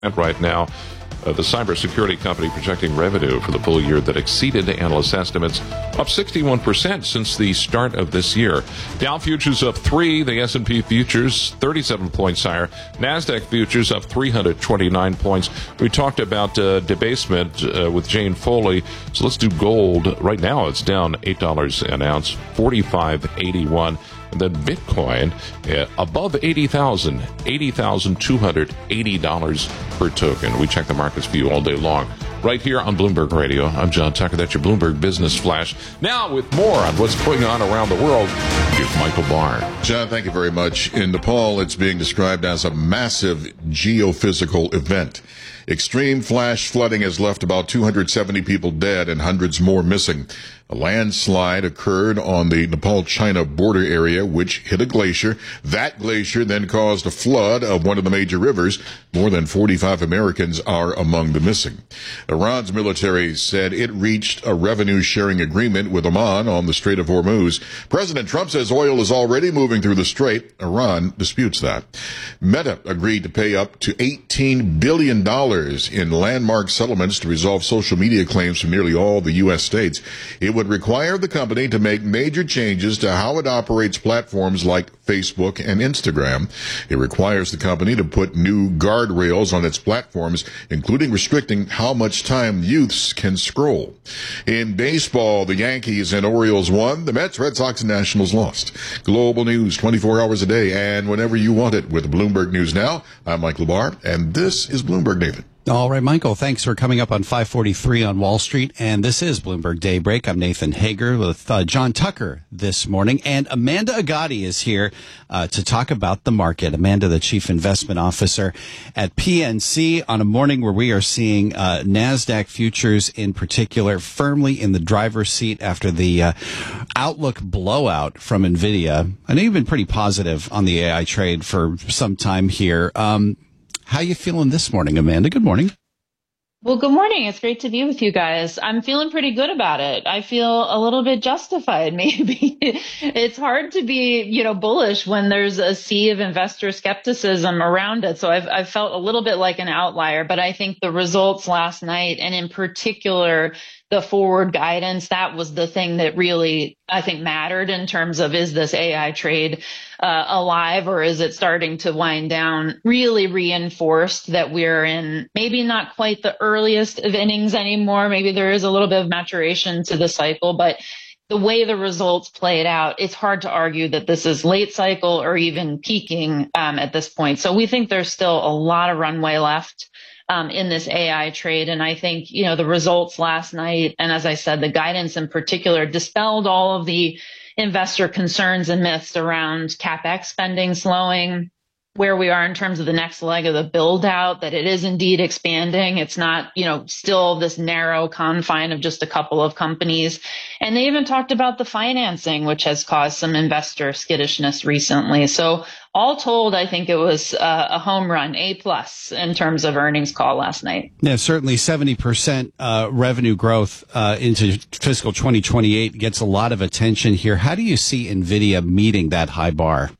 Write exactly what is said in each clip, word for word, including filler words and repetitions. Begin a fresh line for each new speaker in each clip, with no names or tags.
right now. Uh, the cybersecurity company projecting revenue for the full year that exceeded analyst estimates, up sixty-one percent since the start of this year. Dow futures up three, the S and P futures thirty-seven points higher, NASDAQ futures up three hundred twenty-nine points. We talked about uh, debasement uh, with Jane Foley, so let's do gold. Right now it's down eight dollars an ounce, forty-five eighty-one. And then Bitcoin uh, above eighty thousand, eighty thousand two hundred eighty dollars per token. We check the markets for you all day long. Right here on Bloomberg Radio. I'm John Tucker. That's your Bloomberg Business Flash. Now with more on what's going on around the world, here's Michael Barr.
John, thank you very much. In Nepal, it's being described as a massive geophysical event. Extreme flash flooding has left about two hundred seventy people dead and hundreds more missing. A landslide occurred on the Nepal-China border area, which hit a glacier. That glacier then caused a flood of one of the major rivers. More than forty-five Americans are among the missing. Iran's military said it reached a revenue-sharing agreement with Oman on the Strait of Hormuz. President Trump says oil is already moving through the strait. Iran disputes that. Meta agreed to pay up to eighteen billion dollars in landmark settlements to resolve social media claims from nearly all the U S states. It would require the company to make major changes to how it operates platforms like Facebook and Instagram. It requires the company to put new guardrails on its platforms, including restricting how much time youths can scroll. In baseball, the Yankees and Orioles won. The Mets, Red Sox, and Nationals lost. Global news twenty-four hours a day and whenever you want it with Bloomberg News Now. I'm Mike Labar, and this is Bloomberg Nathan.
All right, Michael, thanks for coming up on five forty-three on Wall Street. And this is Bloomberg Daybreak. I'm Nathan Hager with uh, John Tucker this morning. And Amanda Agati is here uh, to talk about the market. Amanda, the Chief Investment Officer at P N C, on a morning where we are seeing uh, NASDAQ futures in particular firmly in the driver's seat after the uh, outlook blowout from NVIDIA. I know you've been pretty positive on the A I trade for some time here. Um How you feeling this morning, Amanda? Good morning.
Well, good morning. It's great to be with you guys. I'm feeling pretty good about it. I feel a little bit justified, maybe. It's hard to be, you know, bullish when there's a sea of investor skepticism around it. So I've, I've felt a little bit like an outlier, but I think the results last night, and in particular, the forward guidance, that was the thing that really, I think, mattered in terms of, is this A I trade uh, alive, or is it starting to wind down? Really reinforced that we're in maybe not quite the earliest of innings anymore. Maybe there is a little bit of maturation to the cycle, but the way the results played out, it's hard to argue that this is late cycle or even peaking um, at this point. So we think there's still a lot of runway left Um, in this A I trade. And I think, you know, the results last night, and as I said, the guidance in particular, dispelled all of the investor concerns and myths around CapEx spending slowing, where we are in terms of the next leg of the build out, that it is indeed expanding. It's not, you know, still this narrow confine of just a couple of companies. And they even talked about the financing, which has caused some investor skittishness recently. So all told, I think it was uh, a home run, A plus, in terms of earnings call last night.
Yeah, certainly seventy percent uh, revenue growth uh, into fiscal twenty twenty-eight gets a lot of attention here. How do you see NVIDIA meeting that high bar?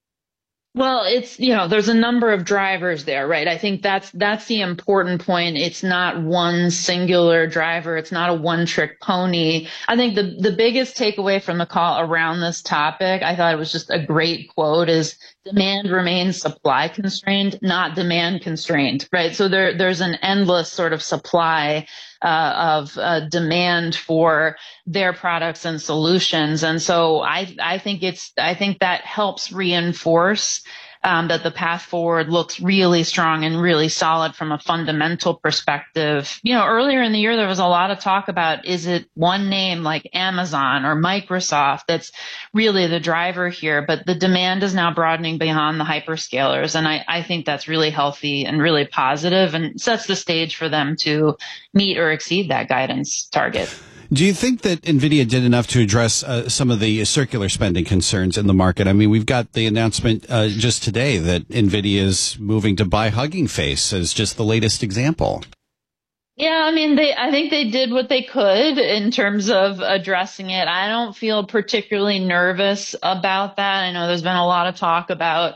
Well, it's, you know, there's a number of drivers there, right? I think that's, that's the important point. It's not one singular driver. It's not a one trick pony. I think the, the biggest takeaway from the call around this topic, I thought it was just a great quote, is demand remains supply constrained, not demand constrained, right? So there, there's an endless sort of supply Uh, of uh, demand for their products and solutions. And so I, I think it's, I think that helps reinforce um, that the path forward looks really strong and really solid from a fundamental perspective. You know, earlier in the year, there was a lot of talk about, is it one name like Amazon or Microsoft that's really the driver here? But the demand is now broadening beyond the hyperscalers. And I, I think that's really healthy and really positive and sets the stage for them to meet or exceed that guidance target.
Do you think that NVIDIA did enough to address uh, some of the circular spending concerns in the market? I mean, we've got the announcement uh, just today that NVIDIA is moving to buy Hugging Face as just the latest example.
Yeah, I mean, they, I think they did what they could in terms of addressing it. I don't feel particularly nervous about that. I know there's been a lot of talk about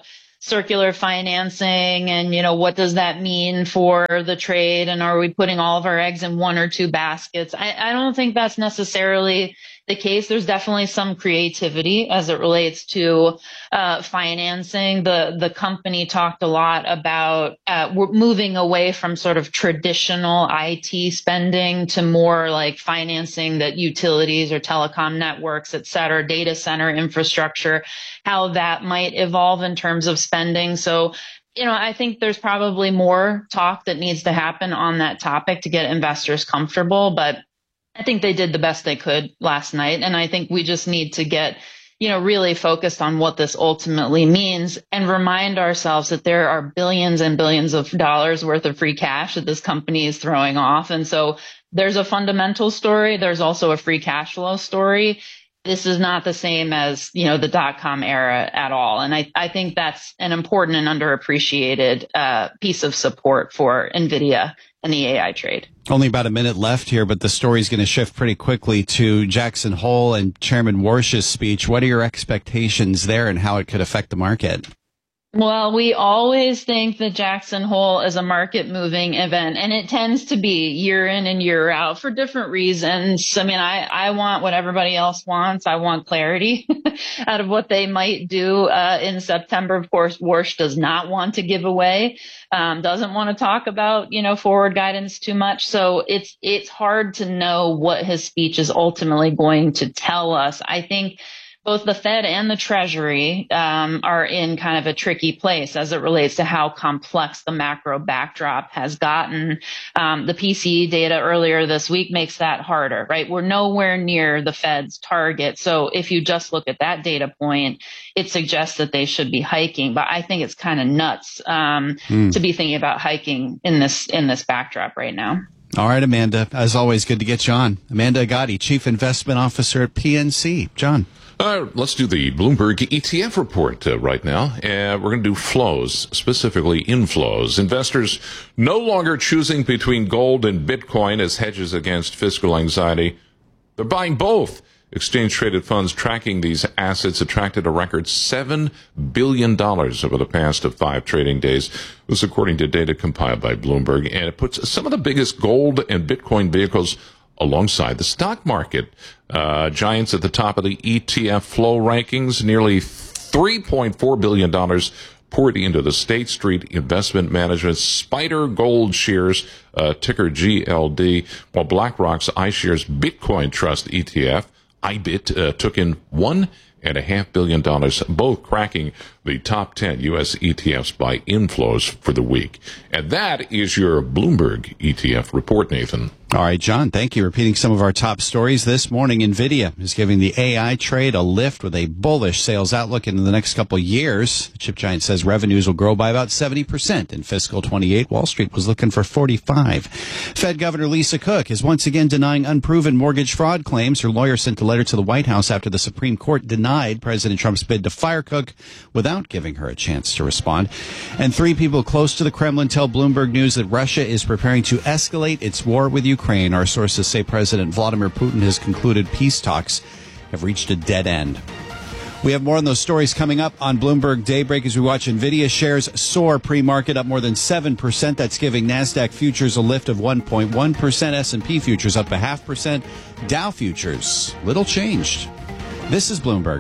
circular financing and, you know, what does that mean for the trade? And are we putting all of our eggs in one or two baskets? I, I don't think that's necessarily the case. There's definitely some creativity as it relates to uh, financing. The the company talked a lot about uh, we're moving away from sort of traditional I T spending to more like financing that utilities or telecom networks, et cetera, data center infrastructure, how that might evolve in terms of spending. So, you know, I think there's probably more talk that needs to happen on that topic to get investors comfortable, but I think they did the best they could last night. And I think we just need to get, you know, really focused on what this ultimately means and remind ourselves that there are billions and billions of dollars worth of free cash that this company is throwing off. And so there's a fundamental story. There's also a free cash flow story. This is not the same as, you know, the dot-com era at all. And I, I think that's an important and underappreciated uh, piece of support for NVIDIA and the A I trade.
Only about a minute left here, but the story's going to shift pretty quickly to Jackson Hole and Chairman Warsh's speech. What are your expectations there and how it could affect the market?
Well, we always think that Jackson Hole is a market moving event, and it tends to be year in and year out for different reasons. I mean, I, I want what everybody else wants. I want clarity out of what they might do uh, in September. Of course, Warsh does not want to give away, um, doesn't want to talk about, you know, forward guidance too much. So it's, it's hard to know what his speech is ultimately going to tell us. I think both the Fed and the Treasury um, are in kind of a tricky place as it relates to how complex the macro backdrop has gotten. Um, the P C E data earlier this week makes that harder, right? We're nowhere near the Fed's target. So if you just look at that data point, it suggests that they should be hiking. But I think it's kind of nuts um, mm. to be thinking about hiking in this in this backdrop right now.
All right, Amanda. As always, good to get you on. Amanda Agati, Chief Investment Officer at P N C. John.
Uh, let's do the Bloomberg E T F report uh, right now. Uh, we're going to do flows, specifically inflows. Investors no longer choosing between gold and Bitcoin as hedges against fiscal anxiety. They're buying both. Exchange-traded funds tracking these assets attracted a record seven billion dollars over the past of five trading days. This according to data compiled by Bloomberg, and it puts some of the biggest gold and Bitcoin vehicles alongside the stock market. Uh, giants at the top of the E T F flow rankings, nearly three point four billion dollars poured into the State Street Investment Management Spider Gold Shares, uh, ticker G L D, while BlackRock's iShares Bitcoin Trust E T F, I B I T, uh, took in one and a half billion dollars, both cracking the top ten U S E T Fs by inflows for the week. And that is your Bloomberg E T F report, Nathan.
All right, John, thank you. Repeating some of our top stories this morning, NVIDIA is giving the A I trade a lift with a bullish sales outlook into the next couple of years. The chip giant says revenues will grow by about seventy percent in fiscal twenty-eight. Wall Street was looking for forty-five. Fed Governor Lisa Cook is once again denying unproven mortgage fraud claims. Her lawyer sent a letter to the White House after the Supreme Court denied President Trump's bid to fire Cook without giving her a chance to respond. And three people close to the Kremlin tell Bloomberg News that Russia is preparing to escalate its war with Ukraine. Our sources say President Vladimir Putin has concluded peace talks have reached a dead end. We have more on those stories coming up on Bloomberg Daybreak as we watch NVIDIA shares soar pre-market up more than seven percent. That's giving NASDAQ futures a lift of one point one percent. S and P futures up a half percent. Dow futures, little changed. This is Bloomberg.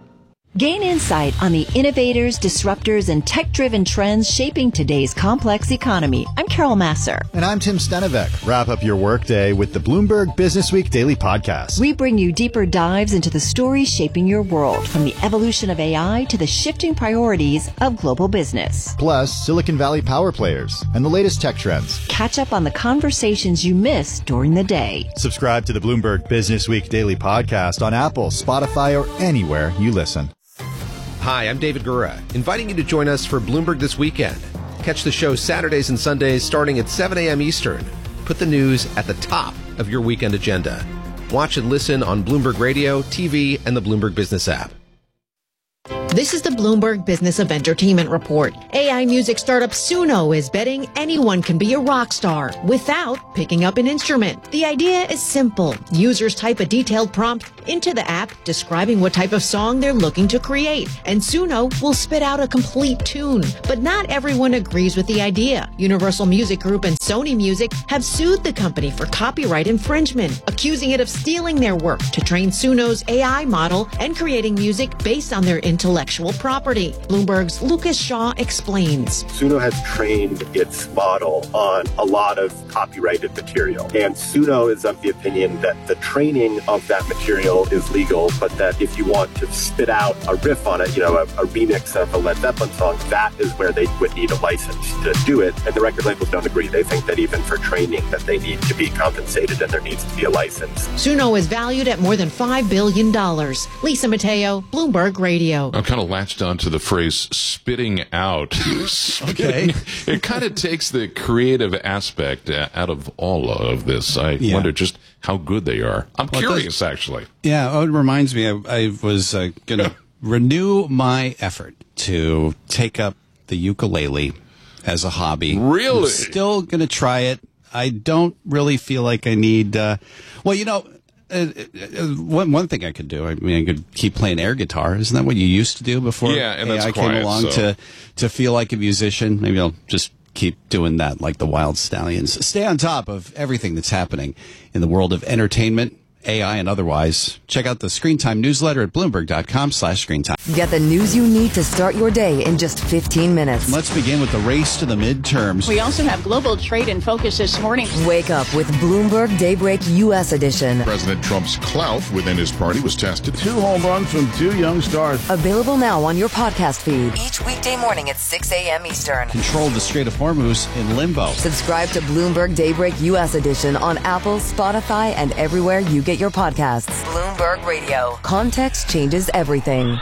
Gain insight on the innovators, disruptors, and tech-driven trends shaping today's complex economy. I'm Carol Masser.
And I'm Tim Stenevec. Wrap up your workday with the Bloomberg Business Week Daily Podcast.
We bring you deeper dives into the stories shaping your world, from the evolution of A I to the shifting priorities of global business.
Plus, Silicon Valley power players and the latest tech trends.
Catch up on the conversations you missed during the day.
Subscribe to the Bloomberg Business Week Daily Podcast on Apple, Spotify, or anywhere you listen.
Hi, I'm David Gura, inviting you to join us for Bloomberg This Weekend. Catch the show Saturdays and Sundays starting at seven a.m. Eastern. Put the news at the top of your weekend agenda. Watch and listen on Bloomberg Radio, T V, and the Bloomberg Business app.
This is the Bloomberg Business of Entertainment Report. A I music startup Suno is betting anyone can be a rock star without picking up an instrument. The idea is simple. Users type a detailed prompt into the app describing what type of song they're looking to create, and Suno will spit out a complete tune. But not everyone agrees with the idea. Universal Music Group and Sony Music have sued the company for copyright infringement, accusing it of stealing their work to train Suno's A I model and creating music based on their intellectual property. Bloomberg's Lucas Shaw explains.
Suno has trained its model on a lot of copyrighted material, and Suno is of the opinion that the training of that material is legal, but that if you want to spit out a riff on it, you know, a, a remix of a Led Zeppelin song, that is where they would need a license to do it. And the record labels don't agree. They think that even for training that they need to be compensated and there needs to be a license.
Suno is valued at more than five billion dollars. Lisa Mateo, Bloomberg Radio.
I'm kind of latched onto the phrase spitting out.
Okay.
It kind of takes the creative aspect uh, out of all of this. I
Yeah.
wonder just how good they are. I'm
Well,
curious, actually.
Yeah, oh, it reminds me, I, I was uh, going to renew my effort to take up the ukulele as a hobby.
Really?
I'm still going to try it. I don't really feel like I need, uh, well, you know, uh, uh, one one thing I could do, I mean, I could keep playing air guitar. Isn't that what you used to do before
Yeah, and that's
A I came
quiet,
along
so.
to, to feel like a musician? Maybe I'll just keep doing that like the Wild Stallions. Stay on top of everything that's happening in the world of entertainment, A I and otherwise. Check out the Screen Time newsletter at Bloomberg.com slash Screen Time.
Get the news you need to start your day in just fifteen minutes.
Let's begin with the race to the midterms.
We also have global trade in focus this morning.
Wake up with Bloomberg Daybreak U S edition.
President Trump's clout within his party was tested.
Two home runs from two young stars.
Available now on your podcast feed. Each weekday morning at six a.m. Eastern.
Controlled the Strait of Hormuz in limbo.
Subscribe to Bloomberg Daybreak U S edition on Apple, Spotify, and everywhere you get your podcasts. Bloomberg Radio. Context changes everything.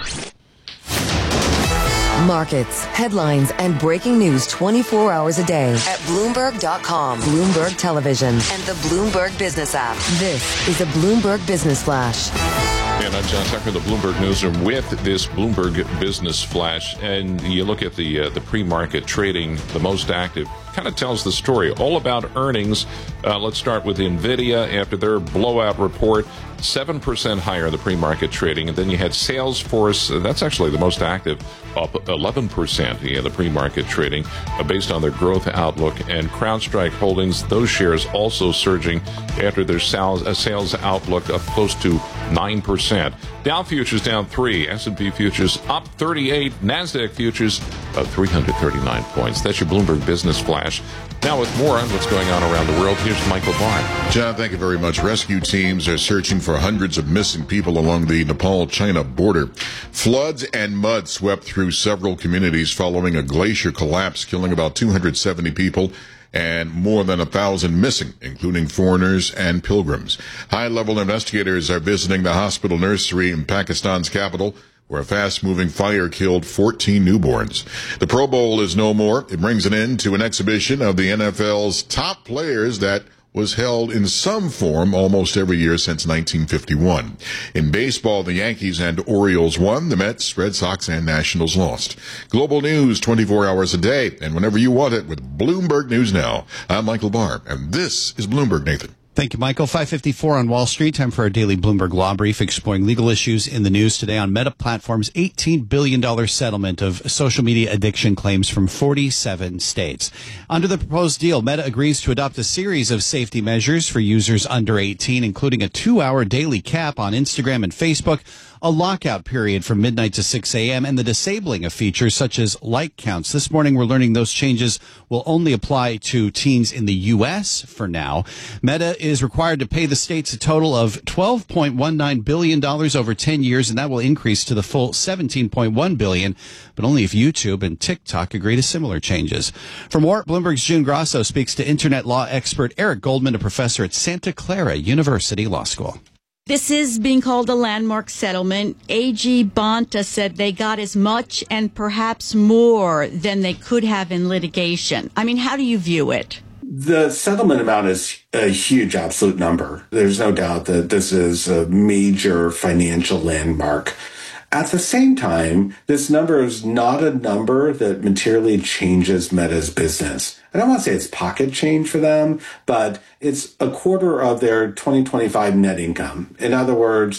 Markets, headlines, and breaking news twenty-four hours a day at Bloomberg dot com, Bloomberg Television, and the Bloomberg Business app. This is a Bloomberg Business Flash.
And I'm John Tucker, the Bloomberg Newsroom, with this Bloomberg Business Flash. And you look at the uh, the pre-market trading, the most active, kind of tells the story. All about earnings. Uh, let's start with NVIDIA. After their blowout report, seven percent higher the pre-market trading. And then you had Salesforce. Uh, that's actually the most active, up eleven percent in the pre-market trading uh, based on their growth outlook. And CrowdStrike Holdings, those shares also surging after their sales, uh, sales outlook up close to nine percent. Dow futures down three, S and P futures up thirty-eight, NASDAQ futures up three hundred thirty-nine points. That's your Bloomberg Business Flash. Now with more on what's going on around the world, here's Michael Barr.
John, thank you very much. Rescue teams are searching for hundreds of missing people along the Nepal-China border. Floods and mud swept through several communities following a glacier collapse, killing about two hundred seventy people and more than a thousand missing, including foreigners and pilgrims. High-level investigators are visiting the hospital nursery in Pakistan's capital, where a fast-moving fire killed fourteen newborns. The Pro Bowl is no more. It brings an end to an exhibition of the N F L's top players that was held in some form almost every year since nineteen fifty-one. In baseball, the Yankees and Orioles won. The Mets, Red Sox, and Nationals lost. Global news twenty-four hours a day, and whenever you want it with Bloomberg News Now. I'm Michael Barr, and this is Bloomberg Nathan.
Thank you, Michael. five fifty-four on Wall Street. Time for our daily Bloomberg Law Brief, exploring legal issues in the news today on Meta Platforms' eighteen billion dollars settlement of social media addiction claims from forty-seven states. Under the proposed deal, Meta agrees to adopt a series of safety measures for users under eighteen, including a two-hour daily cap on Instagram and Facebook, a lockout period from midnight to six a.m., and the disabling of features such as like counts. This morning, we're learning those changes will only apply to teens in the U S for now. Meta is required to pay the states a total of twelve point one nine billion dollars over ten years, and that will increase to the full seventeen point one billion dollars, but only if YouTube and TikTok agree to similar changes. For more, Bloomberg's June Grasso speaks to internet law expert Eric Goldman, a professor at Santa Clara University Law School.
This is being called a landmark settlement. A G Bonta said they got as much and perhaps more than they could have in litigation. I mean, how do you view it?
The settlement amount is a huge absolute number. There's no doubt that this is a major financial landmark. At the same time, this number is not a number that materially changes Meta's business. I don't want to say it's pocket change for them, but it's a quarter of their twenty twenty-five net income. In other words,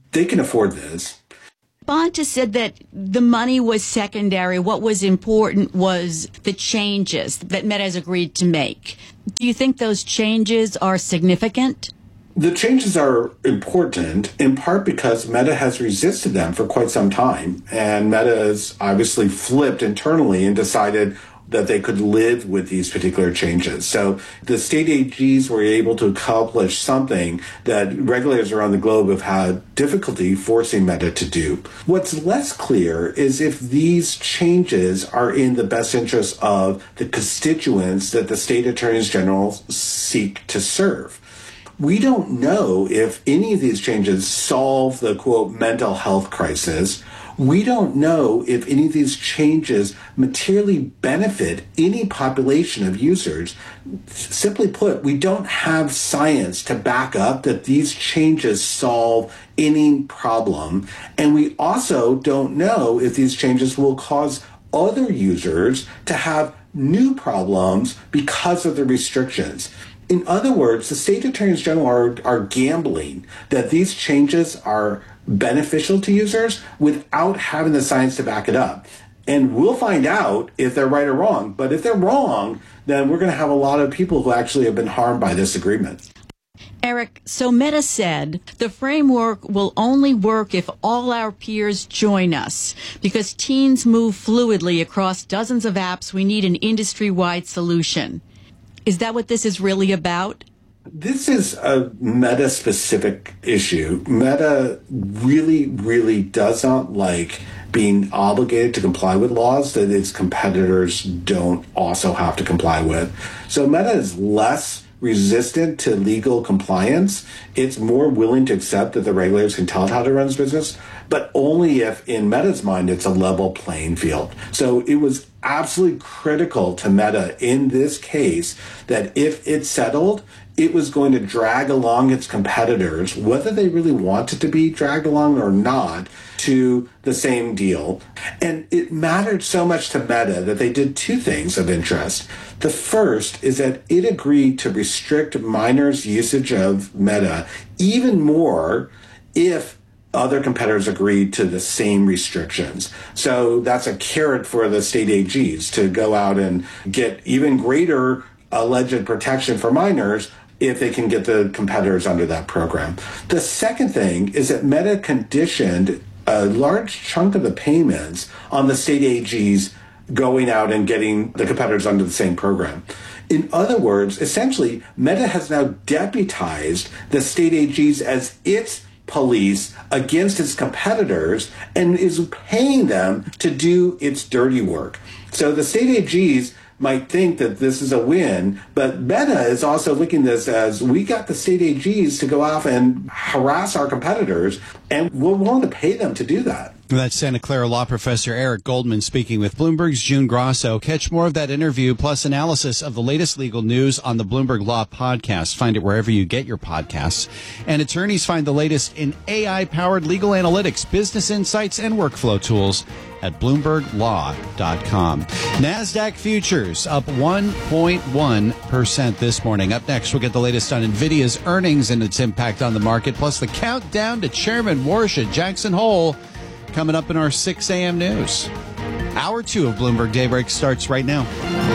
they can afford this.
Bonta said that the money was secondary. What was important was the changes that Meta has agreed to make. Do you think those changes are significant?
The changes are important in part because Meta has resisted them for quite some time. And Meta has obviously flipped internally and decided that they could live with these particular changes. So the state A Gs were able to accomplish something that regulators around the globe have had difficulty forcing Meta to do. What's less clear is if these changes are in the best interest of the constituents that the state attorneys general seek to serve. We don't know if any of these changes solve the, quote, mental health crisis. We don't know if any of these changes materially benefit any population of users. Simply put, we don't have science to back up that these changes solve any problem. And we also don't know if these changes will cause other users to have new problems because of the restrictions. In other words, the state attorneys general are, are gambling that these changes are beneficial to users without having the science to back it up. And we'll find out if they're right or wrong. But if they're wrong, then we're going to have a lot of people who actually have been harmed by this agreement.
Eric, so Meta said the framework will only work if all our peers join us. Because teens move fluidly across dozens of apps, we need an industry-wide solution. Is that what this is really about?
This is a Meta-specific issue. Meta really, really does not like being obligated to comply with laws that its competitors don't also have to comply with. So Meta is less resistant to legal compliance. It's more willing to accept that the regulators can tell it how to run its business, but only if, in Meta's mind, it's a level playing field. So it was absolutely critical to Meta in this case that if it settled, it was going to drag along its competitors, whether they really wanted to be dragged along or not, to the same deal. And it mattered so much to Meta that they did two things of interest. The first is that it agreed to restrict minors' usage of Meta even more if other competitors agreed to the same restrictions. So that's a carrot for the state A Gs to go out and get even greater alleged protection for minors if they can get the competitors under that program. The second thing is that Meta conditioned a large chunk of the payments on the state A Gs going out and getting the competitors under the same program. In other words, essentially, Meta has now deputized the state A Gs as its police against its competitors and is paying them to do its dirty work. So the state A Gs might think that this is a win, but Meta is also looking at this as we got the state A Gs to go off and harass our competitors, and we're willing to pay them to do that.
That's Santa Clara law professor Eric Goldman speaking with Bloomberg's June Grosso. Catch more of that interview plus analysis of the latest legal news on the Bloomberg Law podcast. Find it wherever you get your podcasts. And attorneys find the latest in A I-powered legal analytics, business insights, and workflow tools at bloomberg law dot com. NASDAQ futures up one point one percent this morning. Up next, we'll get the latest on NVIDIA's earnings and its impact on the market, plus the countdown to Chairman Warsh at Jackson Hole coming up in our six a.m. news. Hour two of Bloomberg Daybreak starts right now.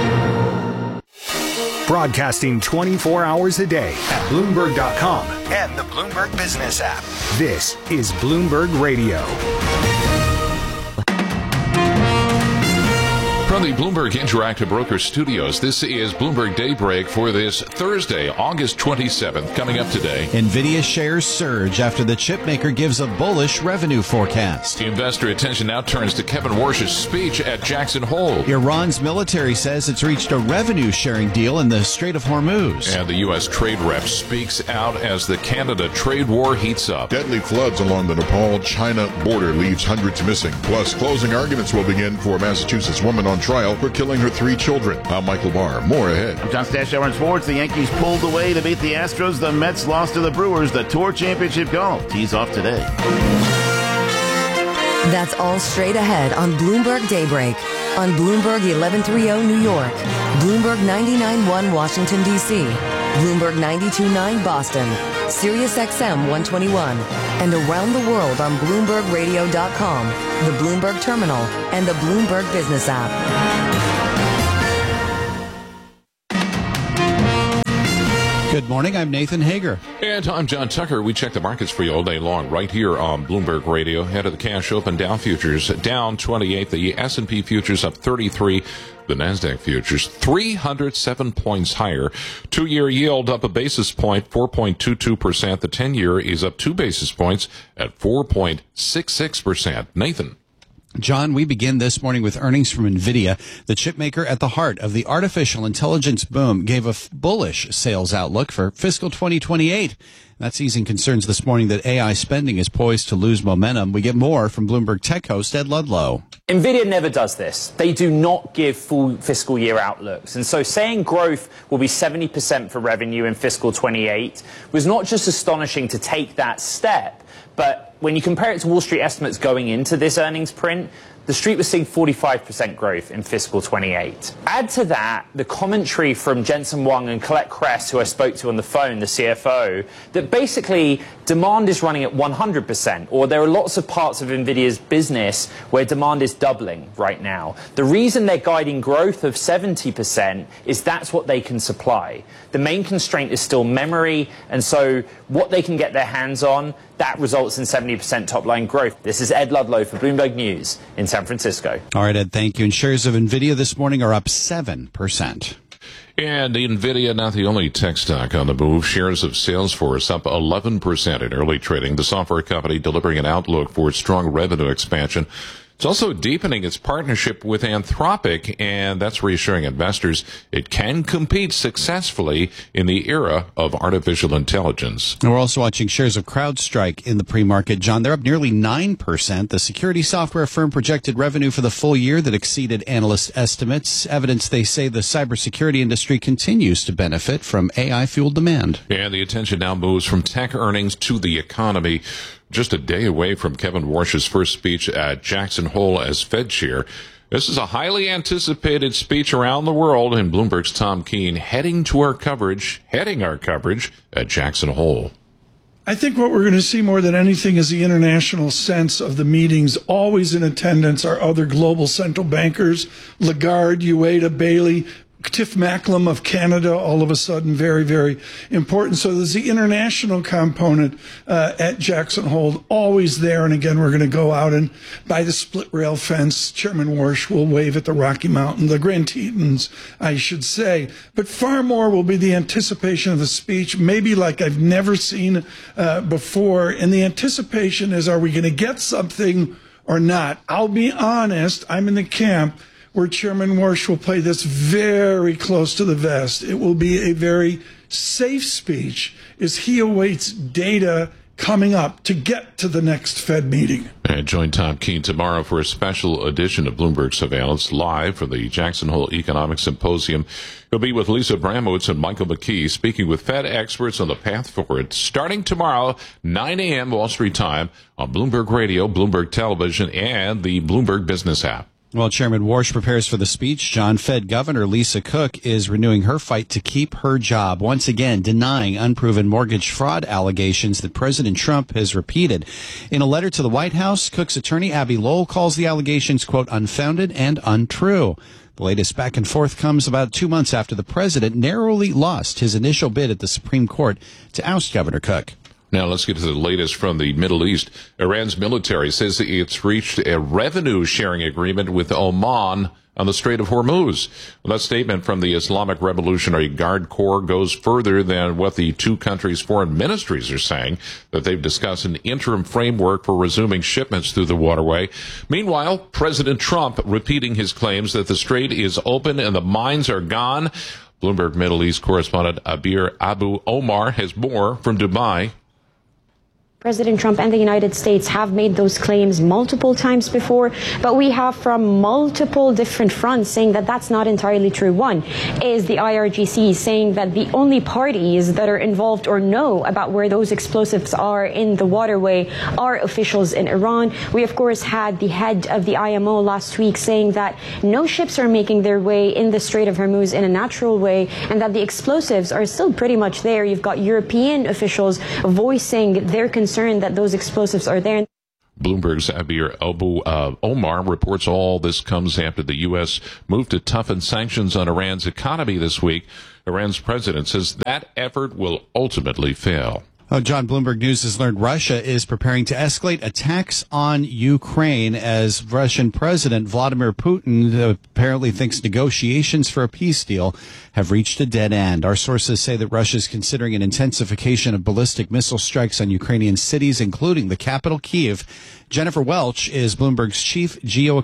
Broadcasting twenty-four hours a day at bloomberg dot com and the Bloomberg Business app. This is Bloomberg Radio.
From the Bloomberg Interactive Broker Studios, this is Bloomberg Daybreak for this Thursday, August twenty-seventh. Coming up today,
NVIDIA shares surge after the chipmaker gives a bullish revenue forecast.
Investor attention now turns to Kevin Warsh's speech at Jackson Hole.
Iran's military says it's reached a revenue-sharing deal in the Strait of Hormuz.
And the U S trade rep speaks out as the Canada trade war heats up.
Deadly floods along the Nepal-China border leaves hundreds missing. Plus, closing arguments will begin for a Massachusetts woman on trial for killing her three children. I'm Michael Barr. More ahead.
I'm John Stash, Aaron Sports. The Yankees pulled away to beat the Astros. The Mets lost to the Brewers. The Tour Championship golf tees off today.
That's all straight ahead on Bloomberg Daybreak. On Bloomberg eleven thirty New York, Bloomberg ninety-nine point one Washington, D C, Bloomberg ninety-two point nine Boston, Sirius X M one twenty-one, and around the world on Bloomberg Radio dot com, the Bloomberg Terminal, and the Bloomberg Business app.
Good morning. I'm Nathan Hager.
And I'm John Tucker. We check the markets for you all day long right here on Bloomberg Radio. Head of the cash open, Dow futures down twenty-eight. The S and P futures up thirty-three. The NASDAQ futures three hundred seven points higher. Two-year yield up a basis point, four point two two percent. The ten-year is up two basis points at four point six six percent. Nathan.
John, we begin this morning with earnings from NVIDIA. The chipmaker at the heart of the artificial intelligence boom gave a f- bullish sales outlook for fiscal twenty twenty-eight. That's easing concerns this morning that A I spending is poised to lose momentum. We get more from Bloomberg Tech host Ed Ludlow.
NVIDIA never does this. They do not give full fiscal year outlooks. And so saying growth will be seventy percent for revenue in fiscal twenty-eight was not just astonishing to take that step, but when you compare it to Wall Street estimates going into this earnings print, the Street was seeing forty-five percent growth in fiscal twenty-eight. Add to that the commentary from Jensen Huang and Colette Kress, who I spoke to on the phone, the C F O, that basically demand is running at one hundred percent, or there are lots of parts of NVIDIA's business where demand is doubling right now. The reason they're guiding growth of seventy percent is that's what they can supply. The main constraint is still memory, and so what they can get their hands on, that results in seventy percent top-line growth. This is Ed Ludlow for Bloomberg News in San Francisco.
All right, Ed, thank you. And shares of NVIDIA this morning are up seven percent.
And NVIDIA, not the only tech stock on the move. Shares of Salesforce up eleven percent in early trading. The software company delivering an outlook for strong revenue expansion. It's also deepening its partnership with Anthropic, and that's reassuring investors it can compete successfully in the era of artificial intelligence.
And we're also watching shares of CrowdStrike in the pre-market. John, they're up nearly nine percent. The security software firm projected revenue for the full year that exceeded analyst estimates. Evidence they say the cybersecurity industry continues to benefit from A I-fueled demand.
And the attention now moves from tech earnings to the economy. Just a day away from Kevin Warsh's first speech at Jackson Hole as Fed chair. This is a highly anticipated speech around the world, and Bloomberg's Tom Keene heading to our coverage, heading our coverage at Jackson Hole.
I think what we're going to see more than anything is the international sense of the meetings. Always in attendance are other global central bankers, Lagarde, Ueda, Bailey, Tiff Macklem of Canada, all of a sudden very, very important. So there's the international component uh, at Jackson Hole, always there. And again, we're going to go out and by the split rail fence. Chairman Warsh will wave at the Rocky Mountain, the Grand Tetons, I should say. But far more will be the anticipation of the speech, maybe like I've never seen uh, before. And the anticipation is, are we going to get something or not? I'll be honest, I'm in the camp where Chairman Warsh will play this very close to the vest. It will be a very safe speech as he awaits data coming up to get to the next Fed meeting.
And join Tom Keene tomorrow for a special edition of Bloomberg Surveillance live for the Jackson Hole Economic Symposium. He'll be with Lisa Bramowitz and Michael McKee speaking with Fed experts on the path forward starting tomorrow, nine a.m. Wall Street time on Bloomberg Radio, Bloomberg Television, and the Bloomberg Business app.
While Chairman Warsh prepares for the speech, John, Fed Governor Lisa Cook is renewing her fight to keep her job, once again denying unproven mortgage fraud allegations that President Trump has repeated. In a letter to the White House, Cook's attorney, Abby Lowell, calls the allegations, quote, unfounded and untrue. The latest back and forth comes about two months after the president narrowly lost his initial bid at the Supreme Court to oust Governor Cook.
Now let's get to the latest from the Middle East. Iran's military says it's reached a revenue-sharing agreement with Oman on the Strait of Hormuz. Well, that statement from the Islamic Revolutionary Guard Corps goes further than what the two countries' foreign ministries are saying, that they've discussed an interim framework for resuming shipments through the waterway. Meanwhile, President Trump repeating his claims that the strait is open and the mines are gone. Bloomberg Middle East correspondent Abir Abu Omar has more from Dubai.
President Trump and the United States have made those claims multiple times before, but we have from multiple different fronts saying that that's not entirely true. One is the I R G C saying that the only parties that are involved or know about where those explosives are in the waterway are officials in Iran. We, of course, had the head of the I M O last week saying that no ships are making their way in the Strait of Hormuz in a natural way and that the explosives are still pretty much there. You've got European officials voicing their concerns concerned that those explosives are there.
Bloomberg's Abir Abu uh, Omar reports all this comes after the U S moved to toughen sanctions on Iran's economy this week. Iran's president says that effort will ultimately fail.
Oh, John, Bloomberg News has learned Russia is preparing to escalate attacks on Ukraine as Russian President Vladimir Putin apparently thinks negotiations for a peace deal have reached a dead end. Our sources say that Russia is considering an intensification of ballistic missile strikes on Ukrainian cities, including the capital, Kyiv. Jennifer Welch is Bloomberg's chief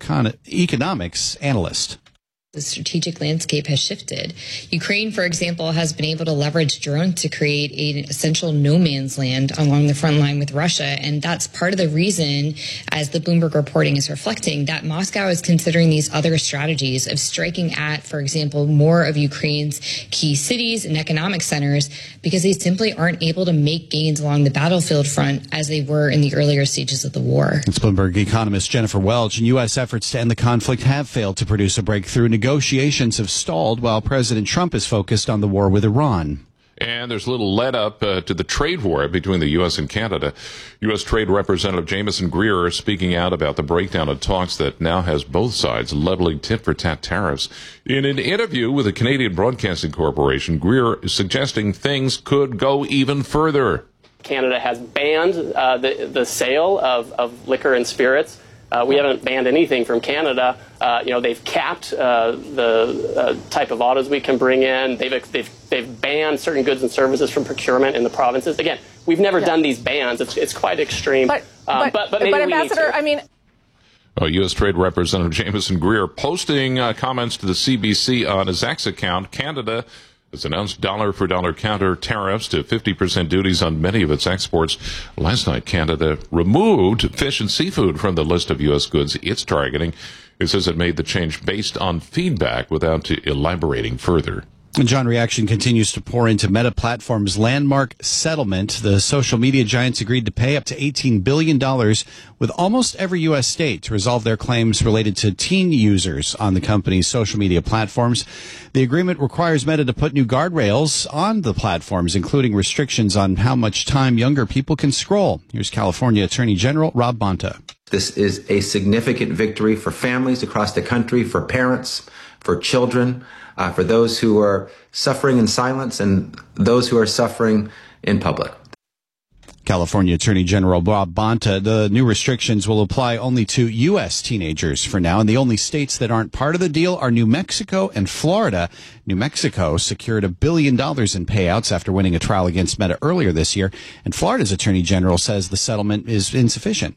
geoeconomics analyst.
The strategic landscape has shifted. Ukraine, for example, has been able to leverage drones to create an essential no man's land along the front line with Russia. And that's part of the reason, as the Bloomberg reporting is reflecting, that Moscow is considering these other strategies of striking at, for example, more of Ukraine's key cities and economic centers, because they simply aren't able to make gains along the battlefield front as they were in the earlier stages of the war.
It's Bloomberg economist Jennifer Welch. And U S efforts to end the conflict have failed to produce a breakthrough. Negotiations have stalled while President Trump is focused on the war with Iran.
And there's a little let up uh, to the trade war between the U S and Canada. U S Trade Representative Jamieson Greer speaking out about the breakdown of talks that now has both sides leveling tit-for-tat tariffs. In an interview with the Canadian Broadcasting Corporation, Greer is suggesting things could go even further.
Canada has banned uh, the, the sale of, of liquor and spirits. Uh, we haven't banned anything from Canada. Uh, you know, they've capped uh, the uh, type of autos we can bring in. They've, they've they've banned certain goods and services from procurement in the provinces. Again, we've never yeah. done these bans. It's it's quite extreme.
But
um,
but,
but, but, maybe
but
we
Ambassador,
need to.
I mean.
Oh, U S Trade Representative Jamieson Greer posting uh, comments to the C B C on his X account. Canada has announced dollar-for-dollar counter tariffs to fifty percent duties on many of its exports. Last night, Canada removed fish and seafood from the list of U S goods it's targeting. It says it made the change based on feedback without elaborating further.
And John, reaction continues to pour into Meta Platforms' landmark settlement. The social media giants agreed to pay up to eighteen billion dollars with almost every U S state to resolve their claims related to teen users on the company's social media platforms. The agreement requires Meta to put new guardrails on the platforms, including restrictions on how much time younger people can scroll. Here's California Attorney General Rob Bonta.
This is a significant victory for families across the country, for parents, for children, uh, for those who are suffering in silence and those who are suffering in public.
California Attorney General Rob Bonta. The new restrictions will apply only to U S teenagers for now, and the only states that aren't part of the deal are New Mexico and Florida. New Mexico secured a billion dollars in payouts after winning a trial against Meta earlier this year, and Florida's Attorney General says the settlement is insufficient.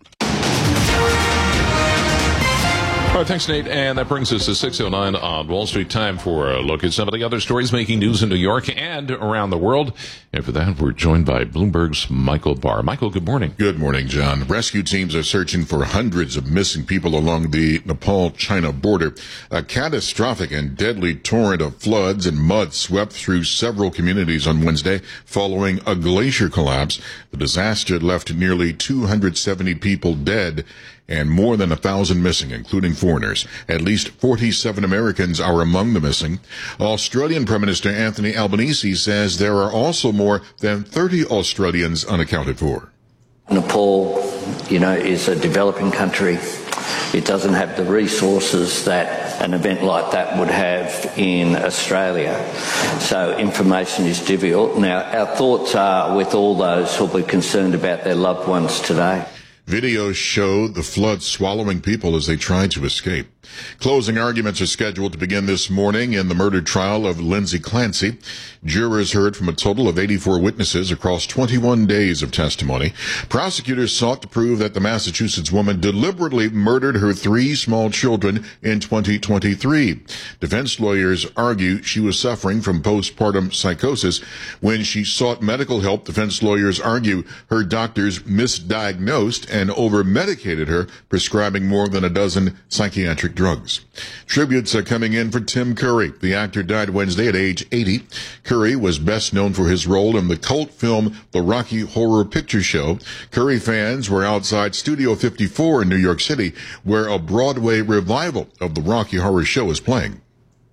All right, thanks, Nate. And that brings us to six oh nine on Wall Street. Time for a look at some of the other stories making news in New York and around the world. And for that, we're joined by Bloomberg's Michael Barr. Michael, good morning.
Good morning, John. Rescue teams are searching for hundreds of missing people along the Nepal-China border. A catastrophic and deadly torrent of floods and mud swept through several communities on Wednesday following a glacier collapse. The disaster left nearly two hundred seventy people dead and more than a thousand missing, including foreigners. At least forty-seven Americans are among the missing. Australian Prime Minister Anthony Albanese says there are also more than thirty Australians unaccounted for.
Nepal, you know, is a developing country. It doesn't have the resources that an event like that would have in Australia. So information is difficult. Now, our thoughts are with all those who will be concerned about their loved ones today.
Videos show the flood swallowing people as they try to escape. Closing arguments are scheduled to begin this morning in the murder trial of Lindsay Clancy. Jurors heard from a total of eighty-four witnesses across twenty-one days of testimony. Prosecutors sought to prove that the Massachusetts woman deliberately murdered her three small children in twenty twenty-three. Defense lawyers argue she was suffering from postpartum psychosis. When she sought medical help, defense lawyers argue her doctors misdiagnosed and over-medicated her, prescribing more than a dozen psychiatric drugs. Tributes are coming in for Tim Curry. The actor died Wednesday at age eighty. Curry was best known for his role in the cult film The Rocky Horror Picture Show. Curry fans were outside Studio fifty-four in New York City, where a Broadway revival of The Rocky Horror Show is playing.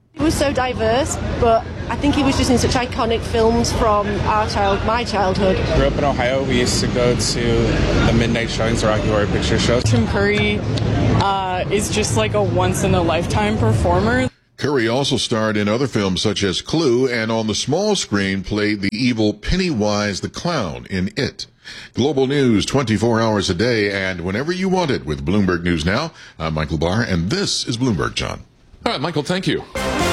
It was so diverse, but I think he was just in such iconic films from our child, my childhood.
Grew up in Ohio. We used to go to the midnight showings, Rocky Horror Picture Show.
Tim Curry uh, is just like a once-in-a-lifetime performer.
Curry also starred in other films such as Clue, and on the small screen played the evil Pennywise the Clown in It. Global news twenty-four hours a day and whenever you want it with Bloomberg News Now. I'm Michael Barr, and this is Bloomberg, John.
All right, Michael, thank you.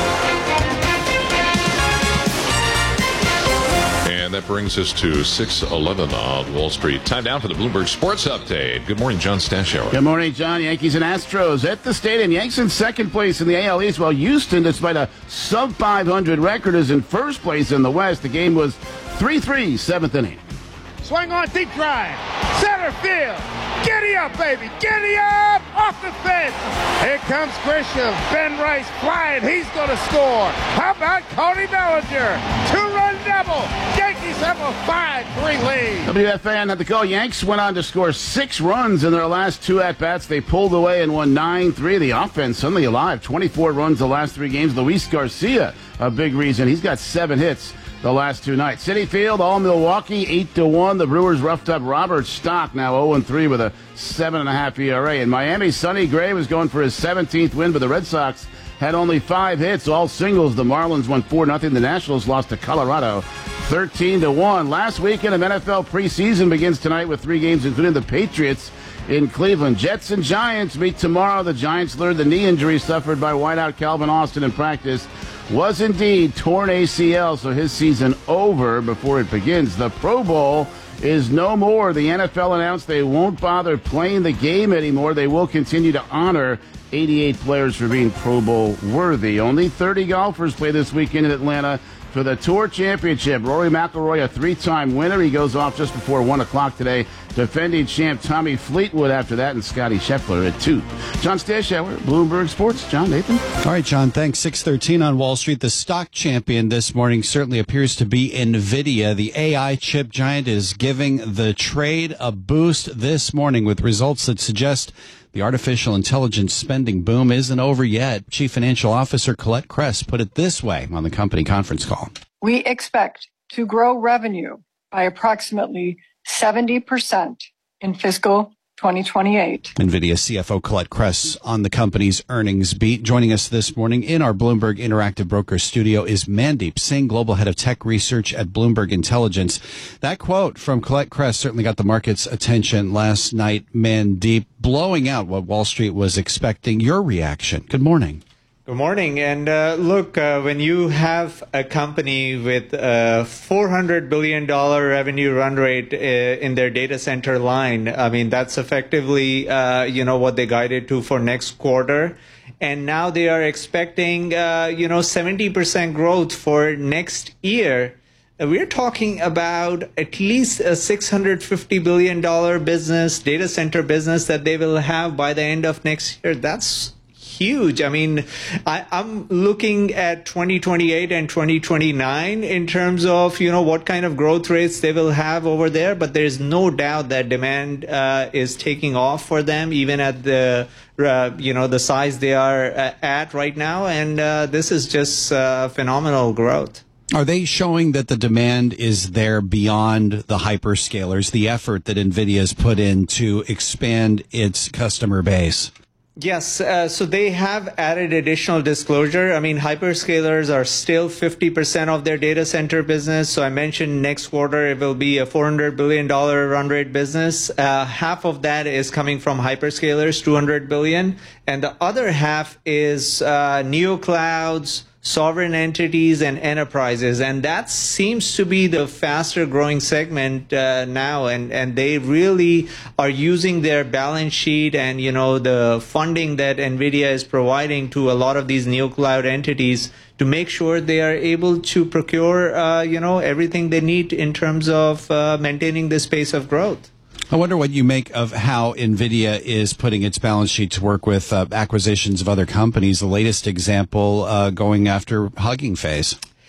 And that brings us to six eleven on Wall Street. Time now for the Bloomberg Sports Update. Good morning, John Stashower.
Good morning, John. Yankees and Astros at the stadium. Yanks in second place in the A L East, while Houston, despite a sub five hundred record, is in first place in the West. The game was three three, seventh inning.
Swing on, deep drive. Center field. Giddy up, baby. Giddy up. Off the fence. Here comes Grisham. Ben Rice flying. He's going to score. How about Cody Bellinger? Two-run double. Yankees have a five three lead.
W F A N had the call. Yanks went on to score six runs in their last two at-bats. They pulled away and won nine three. The offense suddenly alive. twenty-four runs the last three games. Luis Garcia, a big reason. He's got seven hits the last two nights. Citi Field, all Milwaukee, eight to one. The Brewers roughed up Robert Stock, now oh and three with a seven point five E R A. In Miami, Sonny Gray was going for his seventeenth win, but the Red Sox had only five hits, all singles. The Marlins won four nothing. The Nationals lost to Colorado thirteen to one. Last weekend of N F L preseason begins tonight with three games, including the Patriots in Cleveland. Jets and Giants meet tomorrow. The Giants learned the knee injury suffered by wideout Calvin Austin in practice was indeed torn A C L, so his season over before it begins. The Pro Bowl is no more. The N F L announced they won't bother playing the game anymore. They will continue to honor eighty-eight players for being Pro Bowl worthy. Only thirty golfers play this weekend in Atlanta for the Tour Championship. Rory McIlroy, a three-time winner. He goes off just before one o'clock today. Defending champ Tommy Fleetwood after that, and Scotty Scheffler at two. John Stashower, Bloomberg Sports. John, Nathan.
All right, John, thanks. six thirteen on Wall Street. The stock champion this morning certainly appears to be NVIDIA. The A I chip giant is giving the trade a boost this morning with results that suggest the artificial intelligence spending boom isn't over yet. Chief Financial Officer Colette Kress put it this way on the company conference call.
We expect to grow revenue by approximately seventy percent in fiscal twenty twenty-eight.
NVIDIA C F O Colette Kress on the company's earnings beat. Joining us this morning in our Bloomberg Interactive Broker studio is Mandeep Singh, Global Head of Tech Research at Bloomberg Intelligence. That quote from Colette Kress certainly got the market's attention last night. Mandeep, blowing out what Wall Street was expecting. Your reaction? Good morning.
Good morning. And uh, look, uh, when you have a company with a four hundred billion dollars revenue run rate uh, in their data center line, I mean, that's effectively, uh, you know, what they guided to for next quarter. And now they are expecting, uh, you know, seventy percent growth for next year. Uh, we're talking about at least a six hundred fifty billion dollars business, data center business that they will have by the end of next year. That's huge. I mean, I, I'm looking at twenty twenty-eight and twenty twenty-nine in terms of, you know, what kind of growth rates they will have over there. But there's no doubt that demand uh, is taking off for them, even at the, uh, you know, the size they are uh, at right now. And uh, this is just uh, phenomenal growth.
Are they showing that the demand is there beyond the hyperscalers, the effort that NVIDIA has put in to expand its customer base?
Yes, uh, so they have added additional disclosure. I mean, hyperscalers are still fifty percent of their data center business. So I mentioned next quarter it will be a four hundred billion dollars run rate business. Uh, half of that is coming from hyperscalers, two hundred billion dollars. And the other half is uh, neoclouds, sovereign entities, and enterprises. And that seems to be the faster growing segment uh, now. And, and they really are using their balance sheet and, you know, the funding that NVIDIA is providing to a lot of these neocloud entities to make sure they are able to procure, uh, you know, everything they need in terms of uh, maintaining this pace of growth.
I wonder what you make of how NVIDIA is putting its balance sheet to work with uh, acquisitions of other companies. The latest example uh, going after Hugging Face.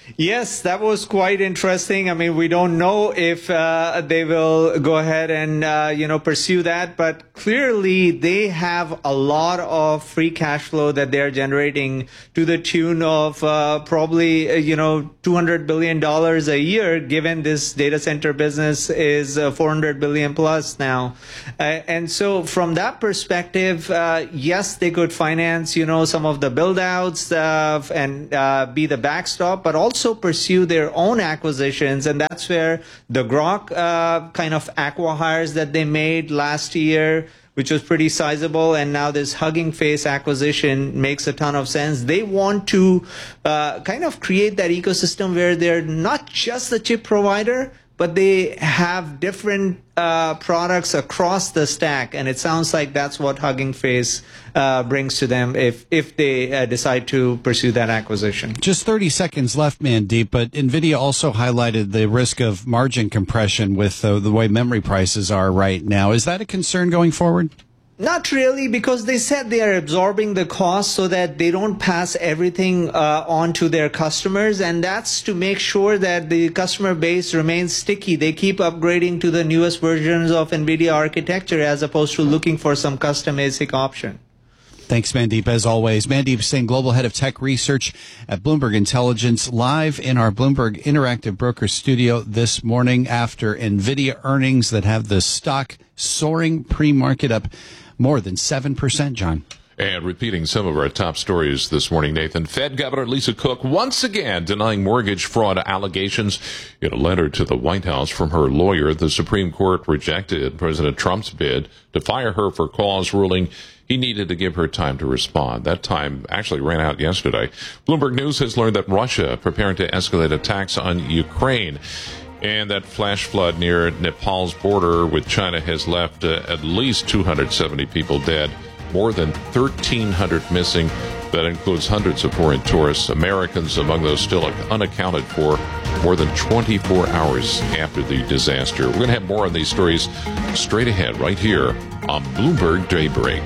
Yes, that was quite interesting. I mean, we don't know if uh, they will go ahead and, uh, you know, pursue that, but clearly they have a lot of free cash flow that they're generating to the tune of uh, probably, uh, you know, two hundred billion dollars a year, given this data center business is uh, four hundred billion plus now. Uh, and so from that perspective, uh, yes, they could finance, you know, some of the build outs uh, and uh, be the backstop, but also also pursue their own acquisitions, and that's where the Grok uh, kind of acqui-hires that they made last year, which was pretty sizable, and now this Hugging Face acquisition makes a ton of sense. They want to uh, kind of create that ecosystem where they're not just the chip provider, but they have different uh, products across the stack, and it sounds like that's what Hugging Face uh, brings to them if if they uh, decide to pursue that acquisition.
Just thirty seconds left, Mandeep, but NVIDIA also highlighted the risk of margin compression with uh, the way memory prices are right now. Is that a concern going forward?
Not really, because they said they are absorbing the cost so that they don't pass everything uh, on to their customers, and that's to make sure that the customer base remains sticky. They keep upgrading to the newest versions of NVIDIA architecture as opposed to looking for some custom A S I C option.
Thanks, Mandeep, as always. Mandeep Singh, Global Head of Tech Research at Bloomberg Intelligence, live in our Bloomberg Interactive Broker studio this morning after NVIDIA earnings that have the stock soaring pre-market up more than seven percent, John.
And repeating some of our top stories this morning, Nathan, Fed Governor Lisa Cook once again denying mortgage fraud allegations. In a letter to the White House from her lawyer, the Supreme Court rejected President Trump's bid to fire her for cause, ruling he needed to give her time to respond. That time actually ran out yesterday. Bloomberg News has learned that Russia preparing to escalate attacks on Ukraine. And that flash flood near Nepal's border with China has left uh, at least two hundred seventy people dead, more than thirteen hundred missing. That includes hundreds of foreign tourists, Americans among those still unaccounted for, more than twenty-four hours after the disaster. We're going to have more on these stories straight ahead right here on Bloomberg Daybreak.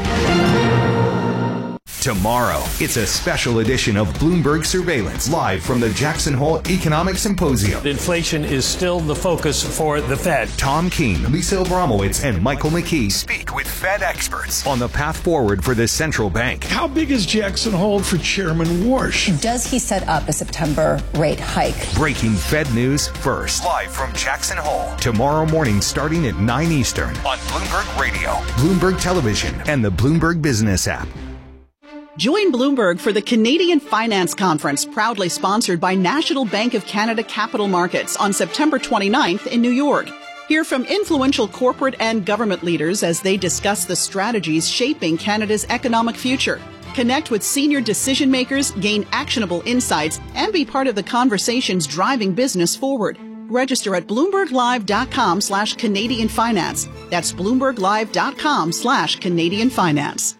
Tomorrow, it's a special edition of Bloomberg Surveillance, live from the Jackson Hole Economic Symposium.
Inflation is still the focus for the Fed.
Tom Keene, Lisa Abramowitz, and Michael McKee speak with Fed experts on the path forward for the central bank.
How big is Jackson Hole for Chairman Warsh?
Does he set up a September rate hike?
Breaking Fed news first. Live from Jackson Hole. Tomorrow morning starting at nine Eastern on Bloomberg Radio, Bloomberg Television, and the Bloomberg Business app.
Join Bloomberg for the Canadian Finance Conference, proudly sponsored by National Bank of Canada Capital Markets on September twenty-ninth in New York. Hear from influential corporate and government leaders as they discuss the strategies shaping Canada's economic future. Connect with senior decision makers, gain actionable insights, and be part of the conversations driving business forward. Register at bloomberglive.com slash Canadian Finance. That's bloomberglive.com slash Canadian Finance.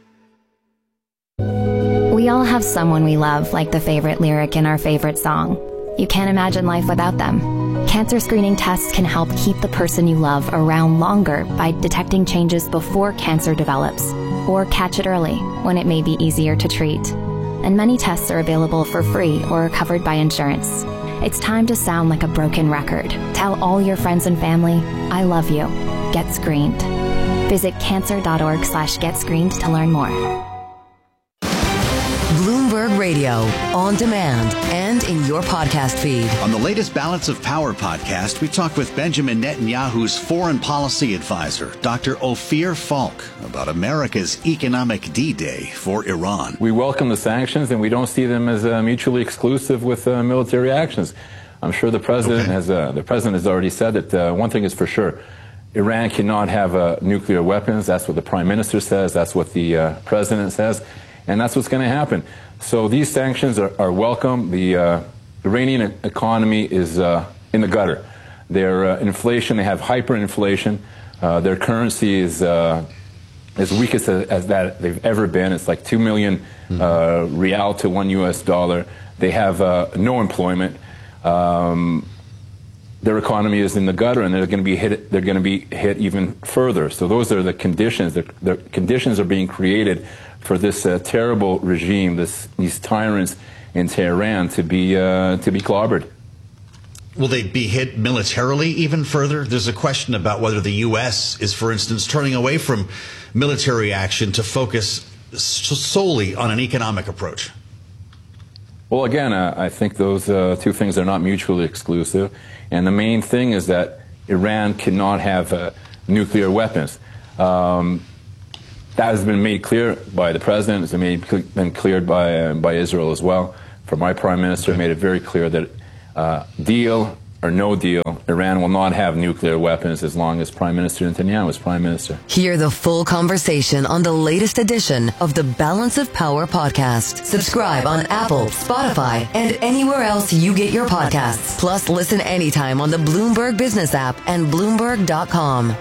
We all have someone we love, like the favorite lyric in our favorite song. You can't imagine life without them. Cancer screening tests can help keep the person you love around longer by detecting changes before cancer develops, or catch it early when it may be easier to treat. And many tests are available for free or are covered by insurance. It's time to sound like a broken record. Tell all your friends and family, I love you. Get screened. Visit cancer.org slash get screened to learn more.
Bloomberg Radio, on demand and in your podcast feed.
On the latest Balance of Power podcast, we talk with Benjamin Netanyahu's foreign policy advisor, Doctor Ophir Falk, about America's economic D-Day for Iran.
We welcome the sanctions, and we don't see them as uh, mutually exclusive with uh, military actions. I'm sure the president okay. has uh, the president has already said that uh, one thing is for sure. Iran cannot have uh, nuclear weapons. That's what the prime minister says. That's what the uh, president says. And that's what's going to happen. So these sanctions are, are welcome. The uh, Iranian economy is uh, in the gutter. Their uh, inflation, they have hyperinflation. Uh, their currency is uh, as weak as, as that they've ever been. It's like two million uh, real to one U S dollar. They have uh, no employment. Um, their economy is in the gutter, and they're going to be hit. They're going to be hit even further. So those are the conditions. The, the conditions are being created for this uh, terrible regime, this, these tyrants in Tehran to be uh, to be clobbered.
Will they be hit militarily even further? There's a question about whether the U S is, for instance, turning away from military action to focus solely on an economic approach.
Well, again, uh, I think those uh, two things are not mutually exclusive. And the main thing is that Iran cannot have uh, nuclear weapons. Um, that has been made clear by the president. It's been, made, been cleared by, uh, by Israel as well. From my prime minister, made it very clear that uh, deal or no deal, Iran will not have nuclear weapons as long as Prime Minister Netanyahu is Prime Minister.
Hear the full conversation on the latest edition of the Balance of Power podcast. Subscribe on Apple, Spotify, and anywhere else you get your podcasts. Plus, listen anytime on the Bloomberg Business app and Bloomberg dot com.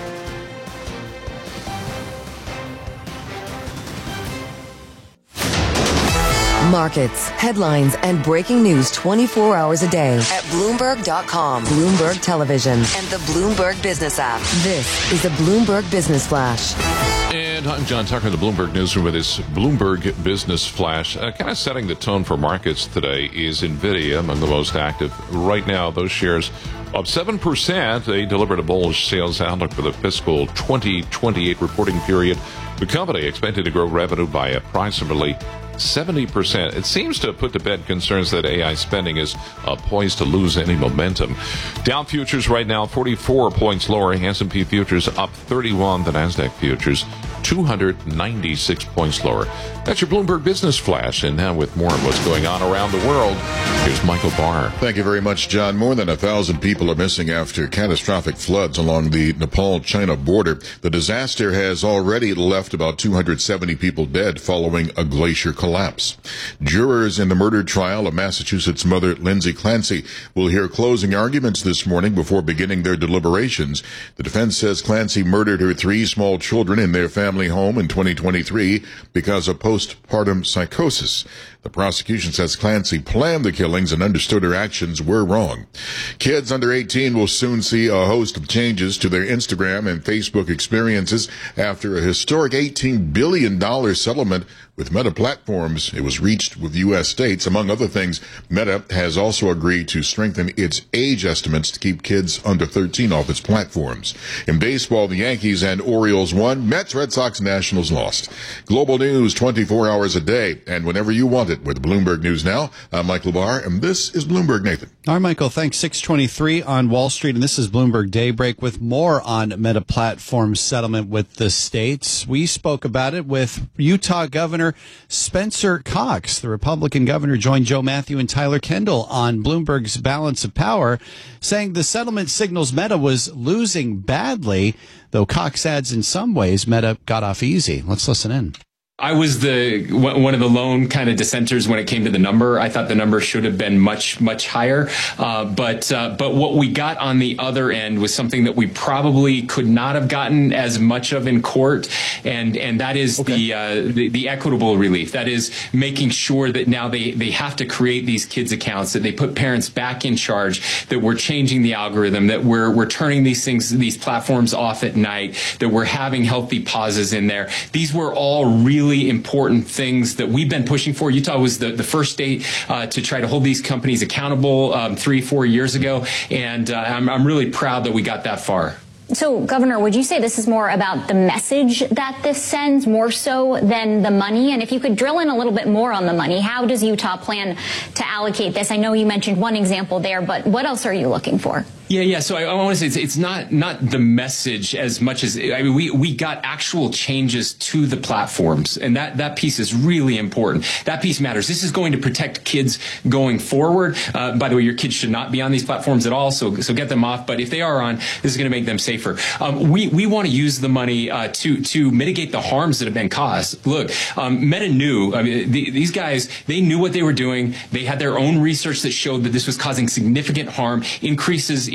Markets, headlines, and breaking news twenty-four hours a day at Bloomberg dot com, Bloomberg Television, and the Bloomberg Business app. This is the Bloomberg Business Flash.
And I'm John Tucker in the Bloomberg Newsroom with this Bloomberg Business Flash. Uh, kind of setting the tone for markets today is NVIDIA, among the most active. Right now, those shares up seven percent. They delivered a bullish sales outlook for the fiscal twenty twenty-eight reporting period. The company expected to grow revenue by approximately seventy percent. It seems to put to bed concerns that A I spending is uh, poised to lose any momentum. Dow futures right now forty-four points lower. S and P futures up thirty-one. The NASDAQ futures two hundred ninety-six points lower. That's your Bloomberg Business Flash. And now with more on what's going on around the world, here's Michael Barr.
Thank you very much, John. More than a thousand people are missing after catastrophic floods along the Nepal-China border. The disaster has already left about two hundred seventy people dead following a glacier collapse. Jurors in the murder trial of Massachusetts mother Lindsay Clancy will hear closing arguments this morning before beginning their deliberations. The defense says Clancy murdered her three small children in their family home in twenty twenty-three because of postpartum psychosis. The prosecution says Clancy planned the killings and understood her actions were wrong. Kids under eighteen will soon see a host of changes to their Instagram and Facebook experiences after a historic eighteen billion dollars settlement with Meta Platforms. It was reached with U S states. Among other things, Meta has also agreed to strengthen its age estimates to keep kids under thirteen off its platforms. In baseball, the Yankees and Orioles won. Mets, Red Sox, Nationals lost. Global news twenty-four hours a day and whenever you want it with Bloomberg News Now. I'm Michael Barr, and this is Bloomberg Nathan.
All right, Michael, thanks. six twenty-three on Wall Street, and this is Bloomberg Daybreak with more on Meta Platforms settlement with the states. We spoke about it with Utah Governor Spencer Cox. The Republican governor joined Joe Matthew and Tyler Kendall on Bloomberg's Balance of Power, saying the settlement signals Meta was losing badly, though Cox adds in some ways Meta got off easy. Let's listen in.
I was the one of the lone kind of dissenters when it came to the number. I thought the number should have been much, much higher. Uh, but uh, but what we got on the other end was something that we probably could not have gotten as much of in court, and and that is okay. the, uh, the the equitable relief. That is making sure that now they they have to create these kids accounts, that they put parents back in charge, that we're changing the algorithm, that we're we're turning these things, these platforms off at night, that we're having healthy pauses in there. These were all really important things that we've been pushing for. Utah was the, the first state uh, to try to hold these companies accountable um, three, four years ago. And uh, I'm, I'm really proud that we got that far.
So, Governor, would you say this is more about the message that this sends more so than the money? And if you could drill in a little bit more on the money, how does Utah plan to allocate this? I know you mentioned one example there, but what else are you looking for?
Yeah, yeah. So I, I want to say it's, it's not not the message as much as I mean we we got actual changes to the platforms, and that that piece is really important. That piece matters. This is going to protect kids going forward. Uh, by the way, your kids should not be on these platforms at all, so so get them off. But if they are on, this is going to make them safer. Um, we we want to use the money uh, to to mitigate the harms that have been caused. Look, um, Meta knew. I mean, the, these guys, they knew what they were doing. They had their own research that showed that this was causing significant harm, increases in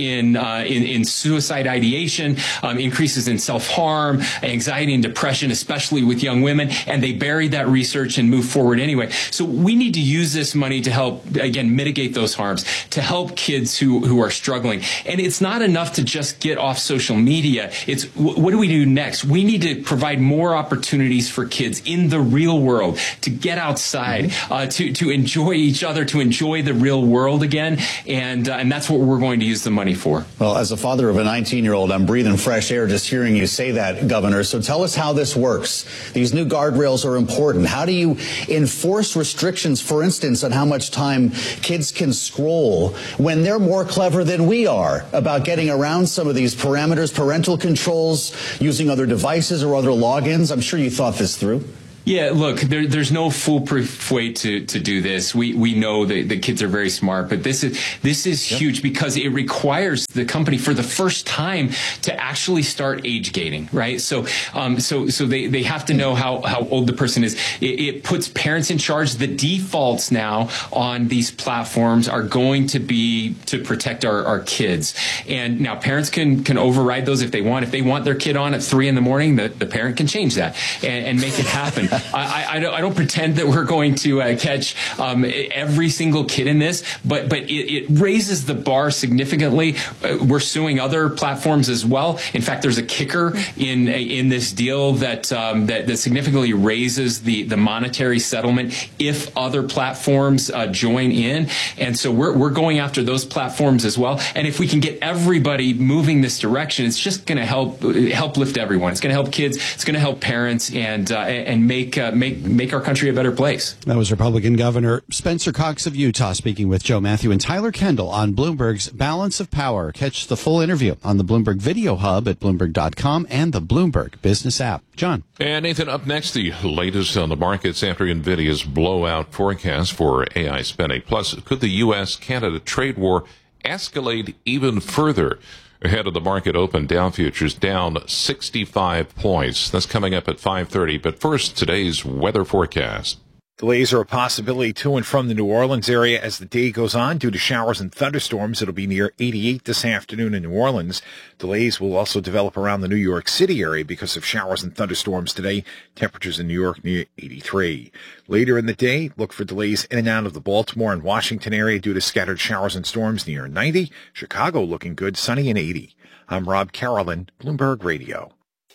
in uh, in, in suicide ideation, um, increases in self-harm, anxiety and depression, especially with young women, and they buried that research and moved forward anyway. So we need to use this money to help, again, mitigate those harms, to help kids who, who are struggling. And it's not enough to just get off social media. It's what do we do next? We need to provide more opportunities for kids in the real world to get outside, mm-hmm. uh, to, to enjoy each other, to enjoy the real world again. And, uh, and that's what we're going to use the money for.
Well, as a father of a nineteen-year-old, I'm breathing fresh air just hearing you say that, Governor. So tell us how this works. These new guardrails are important. How do you enforce restrictions, for instance, on how much time kids can scroll when they're more clever than we are about getting around some of these parameters, parental controls, using other devices or other logins? I'm sure you thought this through.
Yeah, look, there, there's no foolproof way to, to do this. We we know that the kids are very smart, but this is this is yep. huge because it requires the company for the first time to actually start age gating, right? So um so so they, they have to know how, how old the person is. It, it puts parents in charge. The defaults now on these platforms are going to be to protect our, our kids. And now parents can can override those if they want. If they want their kid on at three in the morning, the, the parent can change that and, and make it happen. I, I, don't, I don't pretend that we're going to uh, catch um, every single kid in this, but but it, it raises the bar significantly. Uh, we're suing other platforms as well. In fact, there's a kicker in in this deal that um, that, that significantly raises the the monetary settlement if other platforms uh, join in. And so we're we're going after those platforms as well. And if we can get everybody moving this direction, it's just going to help help lift everyone. It's going to help kids. It's going to help parents and uh, and make. Uh, make make our country a better place.
That was Republican Governor Spencer Cox of Utah speaking with Joe Matthew and Tyler Kendall on Bloomberg's Balance of Power. Catch the full interview on the Bloomberg Video Hub at Bloomberg dot com and the Bloomberg Business app. John.
And Nathan, up next, the latest on the markets after NVIDIA's blowout forecast for A I spending. Plus, could the U S Canada trade war escalate even further? Ahead of the market open, Dow futures down sixty-five points. That's coming up at five thirty. But first, today's weather forecast.
Delays are a possibility to and from the New Orleans area as the day goes on due to showers and thunderstorms. It'll be near eighty-eight this afternoon in New Orleans. Delays will also develop around the New York City area because of showers and thunderstorms today. Temperatures in New York near eighty-three. Later in the day, look for delays in and out of the Baltimore and Washington area due to scattered showers and storms near ninety. Chicago looking good, sunny and eighty. I'm Rob Carolyn, Bloomberg Radio.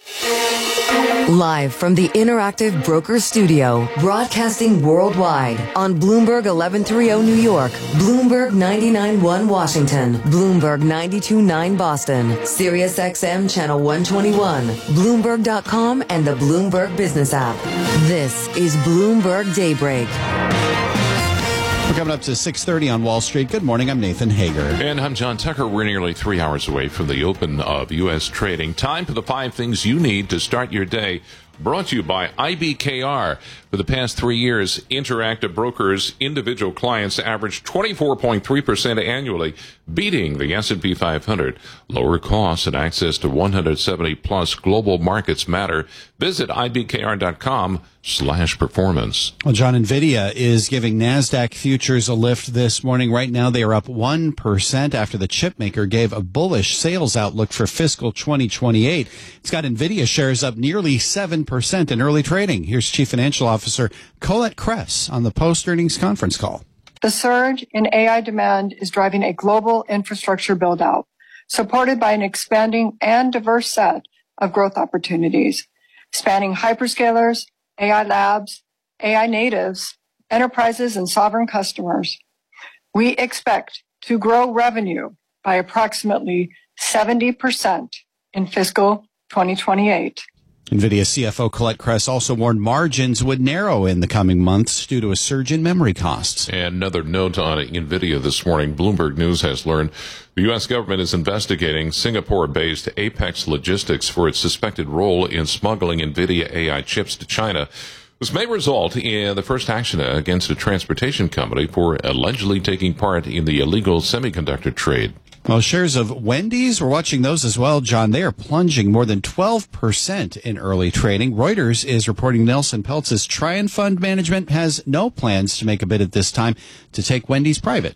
Live from the Interactive Brokers Studio, broadcasting worldwide on Bloomberg eleven thirty New York, Bloomberg ninety-nine point one Washington, Bloomberg ninety-two point nine Boston, Sirius X M Channel one twenty-one, Bloomberg dot com and the Bloomberg Business app. This is Bloomberg Daybreak.
We're coming up to six thirty on Wall Street. Good morning. I'm Nathan Hager.
And I'm John Tucker. We're nearly three hours away from the open of U S trading. Time for the five things you need to start your day. Brought to you by I B K R. For the past three years, Interactive Brokers' individual clients averaged twenty-four point three percent annually, beating the S and P five hundred. Lower costs and access to one hundred seventy plus global markets matter. Visit I B K R dot com slash performance.
Well, John, NVIDIA is giving NASDAQ futures a lift this morning. Right now, they are up one percent after the chipmaker gave a bullish sales outlook for fiscal twenty twenty-eight. It's got NVIDIA shares up nearly seven percent in early trading. Here's Chief Financial Officer Colette Kress on the post-earnings conference call.
The surge in A I demand is driving a global infrastructure build-out, supported by an expanding and diverse set of growth opportunities, spanning hyperscalers, A I labs, A I natives, enterprises, and sovereign customers. We expect to grow revenue by approximately seventy percent in fiscal twenty twenty-eight.
NVIDIA C F O Colette Kress also warned margins would narrow in the coming months due to a surge in memory costs.
And another note on NVIDIA this morning. Bloomberg News has learned the U S government is investigating Singapore-based Apex Logistics for its suspected role in smuggling NVIDIA A I chips to China. This may result in the first action against a transportation company for allegedly taking part in the illegal semiconductor trade.
Well, shares of Wendy's, we're watching those as well, John. They are plunging more than twelve percent in early trading. Reuters is reporting Nelson Peltz's Trian Fund Management has no plans to make a bid at this time to take Wendy's private.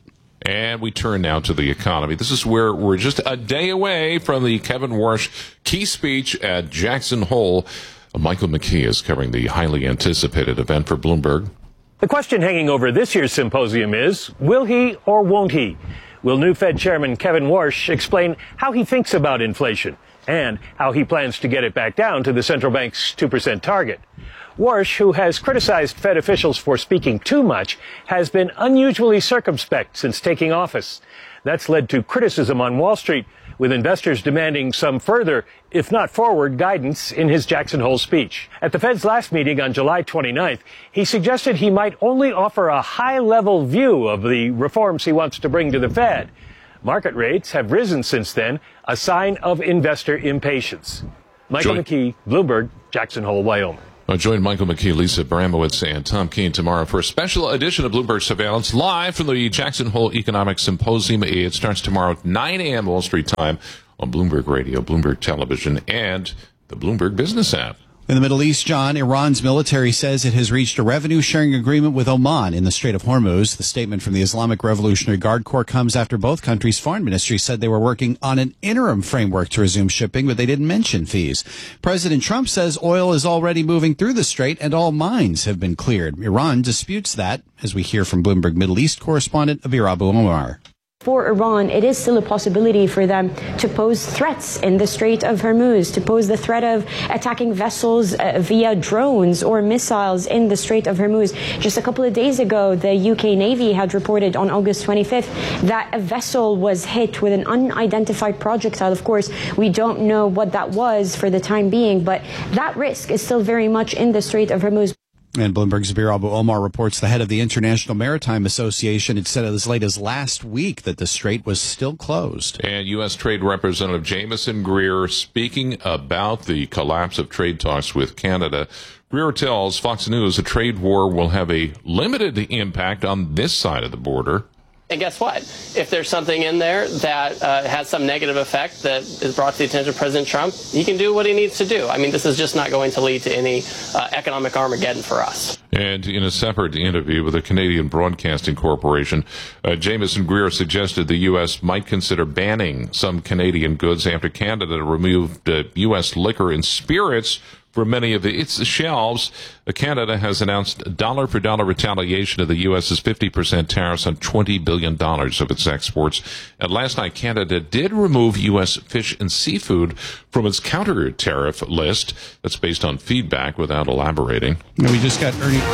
And we turn now to the economy. This is where we're just a day away from the Kevin Warsh key speech at Jackson Hole. Michael McKee is covering the highly anticipated event for Bloomberg.
The question hanging over this year's symposium is, will he or won't he? Will new Fed Chairman Kevin Warsh explain how he thinks about inflation and how he plans to get it back down to the central bank's two percent target? Warsh, who has criticized Fed officials for speaking too much, has been unusually circumspect since taking office. That's led to criticism on Wall Street, with investors demanding some further, if not forward, guidance in his Jackson Hole speech. At the Fed's last meeting on July twenty-ninth, he suggested he might only offer a high-level view of the reforms he wants to bring to the Fed. Market rates have risen since then, a sign of investor impatience. Michael
Joy.
McKee, Bloomberg, Jackson Hole, Wyoming.
I'll join Michael McKee, Lisa Bramowitz, and Tom Keene tomorrow for a special edition of Bloomberg Surveillance, live from the Jackson Hole Economic Symposium. It starts tomorrow at nine a.m. Wall Street time on Bloomberg Radio, Bloomberg Television, and the Bloomberg Business app.
In the Middle East, John, Iran's military says it has reached a revenue-sharing agreement with Oman in the Strait of Hormuz. The statement from the Islamic Revolutionary Guard Corps comes after both countries' foreign ministries said they were working on an interim framework to resume shipping, but they didn't mention fees. President Trump says oil is already moving through the strait and all mines have been cleared. Iran disputes that, as we hear from Bloomberg Middle East correspondent Abir Abu Omar.
For Iran, it is still a possibility for them to pose threats in the Strait of Hormuz, to pose the threat of attacking vessels uh, via drones or missiles in the Strait of Hormuz. Just a couple of days ago, the U K Navy had reported on August twenty-fifth that a vessel was hit with an unidentified projectile. Of course, we don't know what that was for the time being, but that risk is still very much in the Strait of Hormuz.
And Bloomberg's Abir Abu Omar reports the head of the International Maritime Association had said as late as last week that the strait was still closed.
And U S. Trade Representative Jamieson Greer speaking about the collapse of trade talks with Canada. Greer tells Fox News a trade war will have a limited impact on this side of the border.
And guess what? If there's something in there that uh, has some negative effect that is brought to the attention of President Trump, he can do what he needs to do. I mean, this is just not going to lead to any uh, economic Armageddon for us.
And in a separate interview with the Canadian Broadcasting Corporation, uh, Jamieson Greer suggested the U S might consider banning some Canadian goods after Canada removed uh, U S liquor and spirits for many of its shelves. Canada has announced dollar-for-dollar retaliation of the U S's fifty percent tariffs on twenty billion dollars of its exports. And last night, Canada did remove U S fish and seafood from its counter-tariff list. That's based on feedback without elaborating.
And we just got Ernie...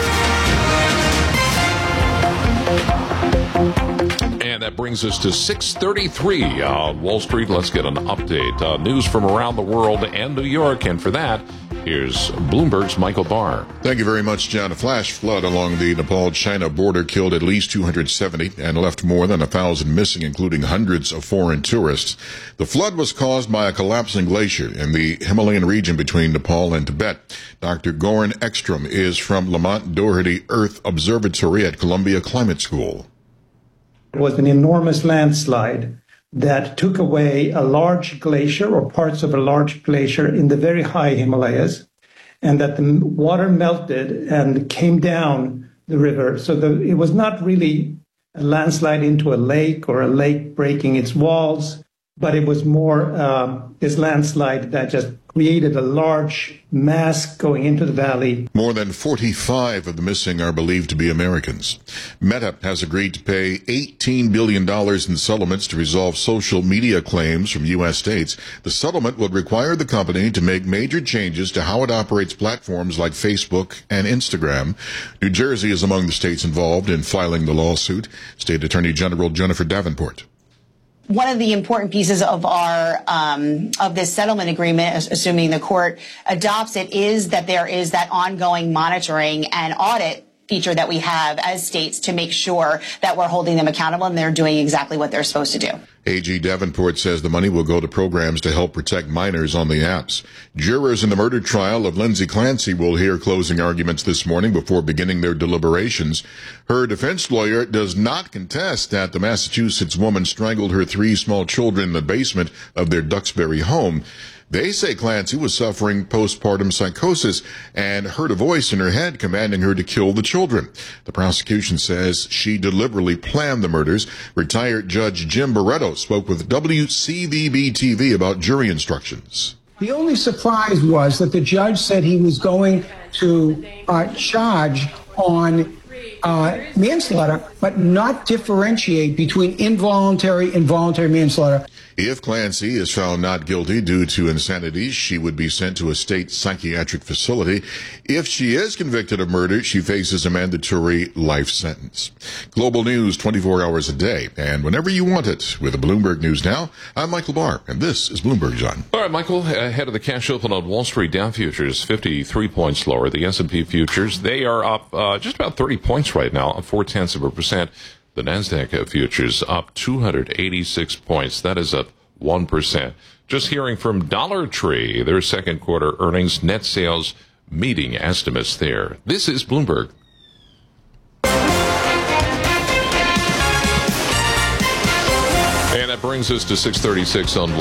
And that brings us to six thirty-three on Wall Street. Let's get an update. Uh, news from around the world and New York. And for that, here's Bloomberg's Michael Barr.
Thank you very much, John. A flash flood along the Nepal-China border killed at least two hundred seventy and left more than one thousand missing, including hundreds of foreign tourists. The flood was caused by a collapsing glacier in the Himalayan region between Nepal and Tibet. Doctor Goran Ekstrom is from Lamont Doherty Earth Observatory at Columbia Climate School.
It was an enormous landslide that took away a large glacier or parts of a large glacier in the very high Himalayas, and that the water melted and came down the river. So the, it was not really a landslide into a lake or a lake breaking its walls, but it was more uh, this landslide that just created a large mass going into the valley.
More than forty-five of the missing are believed to be Americans. Meta has agreed to pay eighteen billion dollars in settlements to resolve social media claims from U S states. The settlement would require the company to make major changes to how it operates platforms like Facebook and Instagram. New Jersey is among the states involved in filing the lawsuit. State Attorney General Jennifer Davenport.
One of the important pieces of our um, of this settlement agreement, assuming the court adopts it, is that there is that ongoing monitoring and audit feature that we have as states to make sure that we're holding them accountable and they're doing exactly what they're supposed to do.
A G Davenport says the money will go to programs to help protect minors on the apps. Jurors in the murder trial of Lindsay Clancy will hear closing arguments this morning before beginning their deliberations. Her defense lawyer does not contest that the Massachusetts woman strangled her three small children in the basement of their Duxbury home. They say Clancy was suffering postpartum psychosis and heard a voice in her head commanding her to kill the children. The prosecution says she deliberately planned the murders. Retired Judge Jim Barretto spoke with W C V B T V about jury instructions.
The only surprise was that the judge said he was going to uh, charge on uh, manslaughter, but not differentiate between involuntary and voluntary manslaughter.
If Clancy is found not guilty due to insanity, she would be sent to a state psychiatric facility. If she is convicted of murder, she faces a mandatory life sentence. Global news twenty-four hours a day, and whenever you want it. With the Bloomberg News Now, I'm Michael Barr, and this is Bloomberg John.
All right, Michael, ahead of the cash open on Wall Street, Dow futures fifty-three points lower. The S and P futures, they are up uh, just about thirty points right now, up four tenths of a percent. The NASDAQ futures up two hundred eighty-six points. That is up one percent. Just hearing from Dollar Tree, their second quarter earnings, net sales meeting estimates there. This is Bloomberg. And that brings us to six thirty-six on